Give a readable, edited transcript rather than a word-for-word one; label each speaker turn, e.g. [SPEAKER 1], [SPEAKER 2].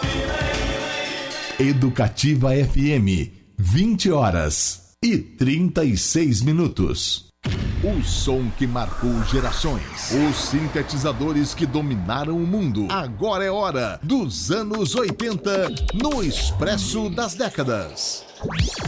[SPEAKER 1] Educativa FM, 20 horas e 36 minutos. O som que marcou gerações. Os sintetizadores que dominaram o mundo. Agora é hora dos anos 80 no Expresso das Décadas.